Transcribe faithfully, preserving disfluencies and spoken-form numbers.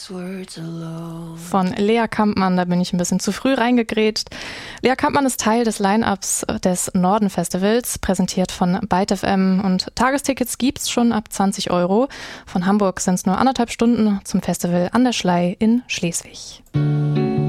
Von Lea Kampmann, da bin ich ein bisschen zu früh reingegrätscht. Lea Kampmann ist Teil des Line-Ups des Norden-Festivals, präsentiert von Byte F M, und Tagestickets gibt's schon ab zwanzig Euro. Von Hamburg sind es nur anderthalb Stunden zum Festival an der Schlei in Schleswig.